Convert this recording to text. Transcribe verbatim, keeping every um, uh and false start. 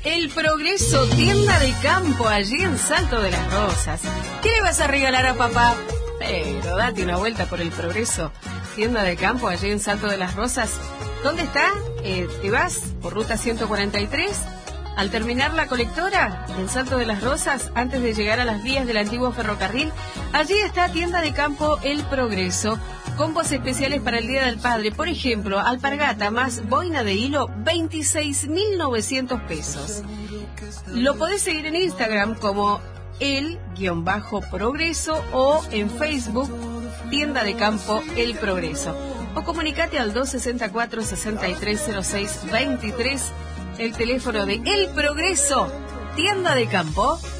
El Progreso, tienda de campo, allí en Salto de las Rosas. ¿Qué le vas a regalar a papá? Pero date una vuelta por El Progreso, tienda de campo, allí en Salto de las Rosas. ¿Dónde está? Eh, te vas por ruta ciento cuarenta y tres, al terminar la colectora, en Salto de las Rosas, antes de llegar a las vías del antiguo ferrocarril. Allí está tienda de campo El Progreso. Combos especiales para el Día del Padre. Por ejemplo, alpargata más boina de hilo, veintiséis mil novecientos pesos. Lo podés seguir en Instagram como el-progreso o en Facebook, tienda de campo El Progreso. O comunicate al dos sesenta y cuatro, sesenta y tres cero seis veintitrés, el teléfono de El Progreso, tienda de campo